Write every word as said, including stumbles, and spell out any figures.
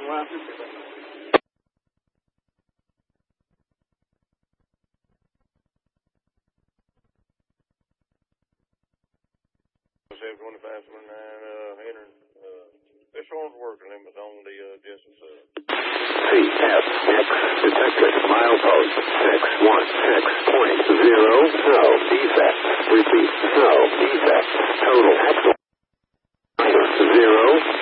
seven twenty-five, seventy-nine, uh, entering, uh, this one's working limits on the, uh, Jessup sub. C F X detected milepost six one six point zero, no defect. Repeat, no defect. Total axle zero.